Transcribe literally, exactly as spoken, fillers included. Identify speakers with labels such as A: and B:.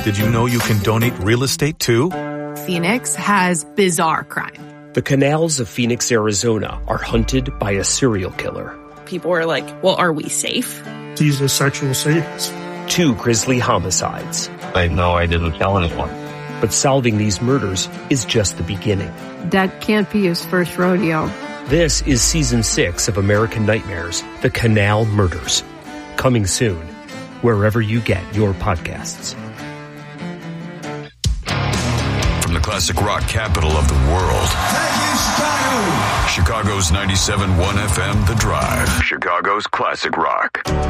A: Did you know you can donate real estate too?
B: Phoenix has bizarre crime.
C: The canals of Phoenix, Arizona are hunted by a serial killer.
D: People were like, well, are we safe?
E: He's a sexual sadist.
C: Two grisly homicides.
F: I know I didn't tell anyone.
C: But solving these murders is just the beginning.
G: That can't be his first rodeo.
C: This is season six of American Nightmares, The Canal Murders. Coming soon, wherever you get your podcasts.
H: From the classic rock capital of the world.
I: Thank you, Chicago.
H: Chicago's ninety-seven point one F M, The Drive. Chicago's classic rock.